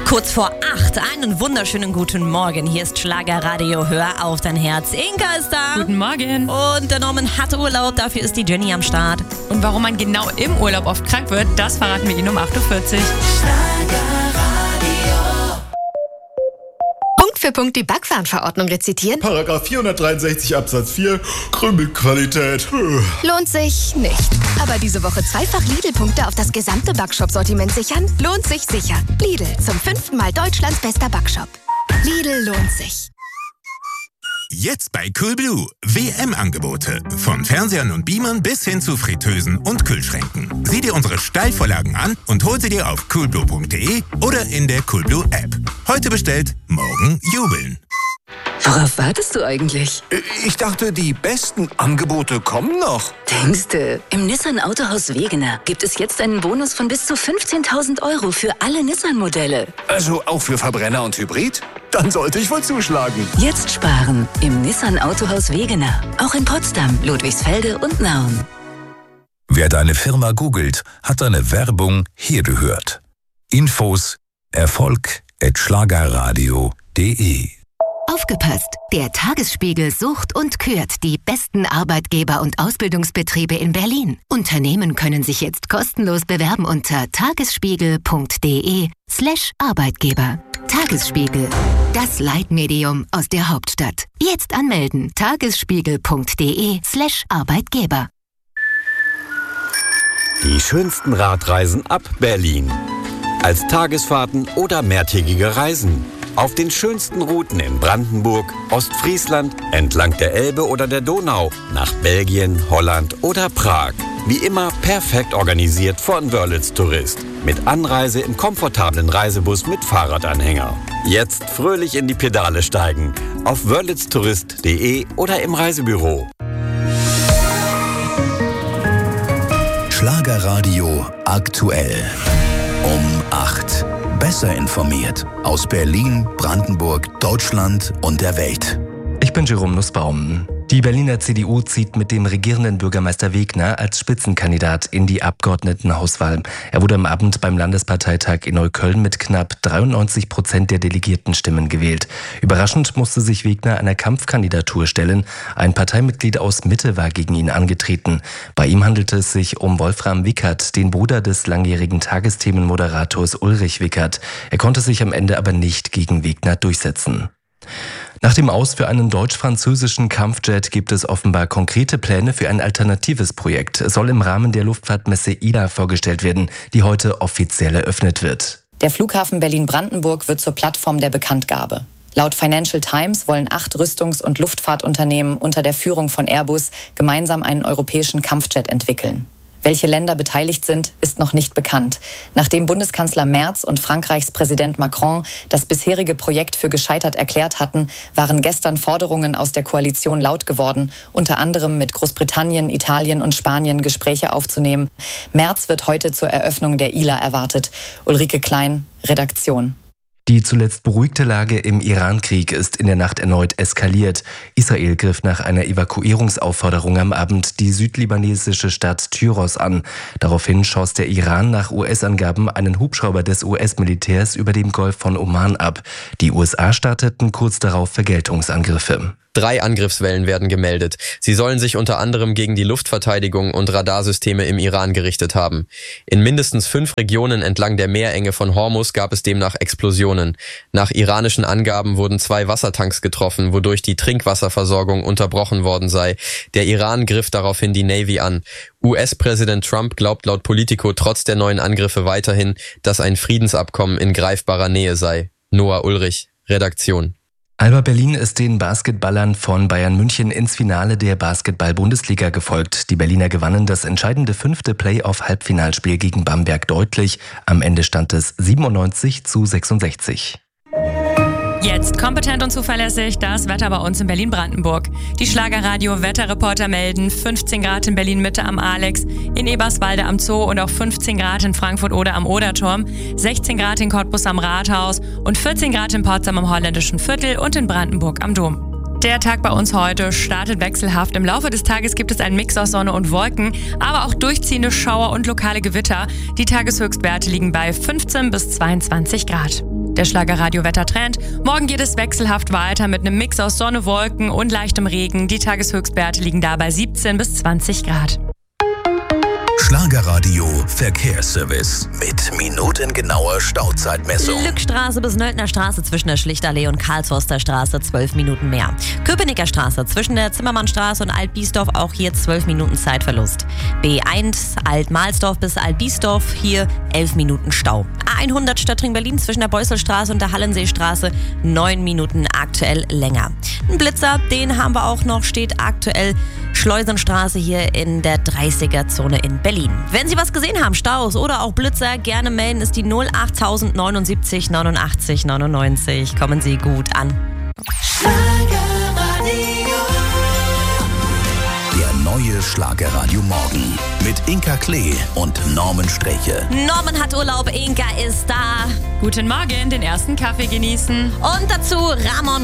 Kurz vor 8, einen wunderschönen guten Morgen. Hier ist Schlagerradio, hör auf dein Herz. Inka ist da. Guten Morgen. Und der Norman hat Urlaub, dafür ist die Jenny am Start. Und warum man genau im Urlaub oft krank wird, das verraten wir Ihnen um 8.40 Uhr. Punkt für Punkt die Backwarenverordnung rezitieren? Paragraph 463 Absatz 4, Krümelqualität. Lohnt sich nicht. Aber diese Woche zweifach Lidl-Punkte auf das gesamte Backshop-Sortiment sichern? Lohnt sich sicher. Lidl, zum 5. Mal Deutschlands bester Backshop. Lidl lohnt sich. Jetzt bei Coolblue. WM-Angebote. Von Fernsehern und Beamern bis hin zu Fritteusen und Kühlschränken. Sieh dir unsere Steilvorlagen an und hol sie dir auf coolblue.de oder in der Coolblue App. Heute bestellt, morgen jubeln. Worauf wartest du eigentlich? Ich dachte, die besten Angebote kommen noch. Denkste, im Nissan Autohaus Wegener gibt es jetzt einen Bonus von bis zu 15.000 € für alle Nissan-Modelle. Also auch für Verbrenner und Hybrid? Dann sollte ich wohl zuschlagen. Jetzt sparen im Nissan Autohaus Wegener. Auch in Potsdam, Ludwigsfelde und Nauen. Wer deine Firma googelt, hat deine Werbung hier gehört. Infos erfolg@schlagerradio.de. Aufgepasst! Der Tagesspiegel sucht und kürt die besten Arbeitgeber und Ausbildungsbetriebe in Berlin. Unternehmen können sich jetzt kostenlos bewerben unter tagesspiegel.de/Arbeitgeber. Tagesspiegel, das Leitmedium aus der Hauptstadt. Jetzt anmelden. tagesspiegel.de/Arbeitgeber. Die schönsten Radreisen ab Berlin. Als Tagesfahrten oder mehrtägige Reisen. Auf den schönsten Routen in Brandenburg, Ostfriesland, entlang der Elbe oder der Donau, nach Belgien, Holland oder Prag. Wie immer perfekt organisiert von Wörlitz Tourist. Mit Anreise im komfortablen Reisebus mit Fahrradanhänger. Jetzt fröhlich in die Pedale steigen. Auf wörlitztourist.de oder im Reisebüro. Schlagerradio aktuell. Um 8. Besser informiert aus Berlin, Brandenburg, Deutschland und der Welt. Ich bin Jerome Nussbaum. Die Berliner CDU zieht mit dem regierenden Bürgermeister Wegner als Spitzenkandidat in die Abgeordnetenhauswahl. Er wurde am Abend beim Landesparteitag in Neukölln mit knapp 93% der Delegiertenstimmen gewählt. Überraschend musste sich Wegner einer Kampfkandidatur stellen. Ein Parteimitglied aus Mitte war gegen ihn angetreten. Bei ihm handelte es sich um Wolfram Wickert, den Bruder des langjährigen Tagesthemenmoderators Ulrich Wickert. Er konnte sich am Ende aber nicht gegen Wegner durchsetzen. Nach dem Aus für einen deutsch-französischen Kampfjet gibt es offenbar konkrete Pläne für ein alternatives Projekt. Es soll im Rahmen der Luftfahrtmesse ILA vorgestellt werden, die heute offiziell eröffnet wird. Der Flughafen Berlin-Brandenburg wird zur Plattform der Bekanntgabe. Laut Financial Times wollen 8 Rüstungs- und Luftfahrtunternehmen unter der Führung von Airbus gemeinsam einen europäischen Kampfjet entwickeln. Welche Länder beteiligt sind, ist noch nicht bekannt. Nachdem Bundeskanzler Merz und Frankreichs Präsident Macron das bisherige Projekt für gescheitert erklärt hatten, waren gestern Forderungen aus der Koalition laut geworden, unter anderem mit Großbritannien, Italien und Spanien Gespräche aufzunehmen. Merz wird heute zur Eröffnung der ILA erwartet. Ulrike Klein, Redaktion. Die zuletzt beruhigte Lage im Iran-Krieg ist in der Nacht erneut eskaliert. Israel griff nach einer Evakuierungsaufforderung am Abend die südlibanesische Stadt Tyros an. Daraufhin schoss der Iran nach US-Angaben einen Hubschrauber des US-Militärs über dem Golf von Oman ab. Die USA starteten kurz darauf Vergeltungsangriffe. 3 Angriffswellen werden gemeldet. Sie sollen sich unter anderem gegen die Luftverteidigung und Radarsysteme im Iran gerichtet haben. In mindestens 5 Regionen entlang der Meerenge von Hormuz gab es demnach Explosionen. Nach iranischen Angaben wurden 2 Wassertanks getroffen, wodurch die Trinkwasserversorgung unterbrochen worden sei. Der Iran griff daraufhin die Navy an. US-Präsident Trump glaubt laut Politico trotz der neuen Angriffe weiterhin, dass ein Friedensabkommen in greifbarer Nähe sei. Noah Ulrich, Redaktion. Alba Berlin ist den Basketballern von Bayern München ins Finale der Basketball-Bundesliga gefolgt. Die Berliner gewannen das entscheidende 5. Playoff-Halbfinalspiel gegen Bamberg deutlich. Am Ende stand es 97:66. Jetzt kompetent und zuverlässig das Wetter bei uns in Berlin-Brandenburg. Die Schlagerradio-Wetterreporter melden 15 Grad in Berlin-Mitte am Alex, in Eberswalde am Zoo und auch 15 Grad in Frankfurt-Oder am Oderturm, 16 Grad in Cottbus am Rathaus und 14 Grad in Potsdam am Holländischen Viertel und in Brandenburg am Dom. Der Tag bei uns heute startet wechselhaft. Im Laufe des Tages gibt es einen Mix aus Sonne und Wolken, aber auch durchziehende Schauer und lokale Gewitter. Die Tageshöchstwerte liegen bei 15 bis 22 Grad. Der Schlagerradio-Wettertrend. Morgen geht es wechselhaft weiter mit einem Mix aus Sonne, Wolken und leichtem Regen. Die Tageshöchstwerte liegen da bei 17 bis 20 Grad. Schlagerradio Verkehrsservice mit minutengenauer Stauzeitmessung. Lückstraße bis Nöldner Straße zwischen der Schlichtallee und Karlshorster Straße 12 Minuten mehr. Köpenicker Straße zwischen der Zimmermannstraße und Alt-Biesdorf auch hier 12 Minuten Zeitverlust. B1 Alt-Mahlsdorf bis Alt-Biesdorf hier 11 Minuten Stau. A100 Stadtring Berlin zwischen der Beusselstraße und der Hallenseestraße 9 Minuten aktuell länger. Ein Blitzer, den haben wir auch noch, steht aktuell Schleusenstraße hier in der 30er-Zone in Berlin. Wenn Sie was gesehen haben, Staus oder auch Blitzer, gerne melden, ist die 08000 79 89 99. Kommen Sie gut an. Der neue Schlagerradio Morgen mit Inka Klee und Norman Streche. Norman hat Urlaub, Inka ist da. Guten Morgen, den ersten Kaffee genießen. Und dazu Ramon